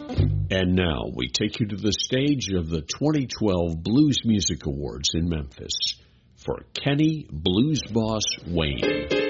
And now we take you to the stage of the 2012 Blues Music Awards in Memphis for Kenny Blues Boss Wayne.